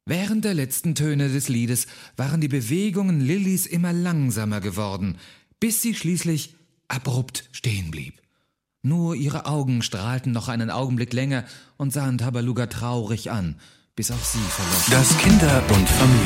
Während der letzten Töne des Liedes waren die Bewegungen Lillys immer langsamer geworden, bis sie schließlich abrupt stehen blieb. Nur ihre Augen strahlten noch einen Augenblick länger und sahen Tabaluga traurig an, bis auch sie verlosch. Das Kinder- und Familien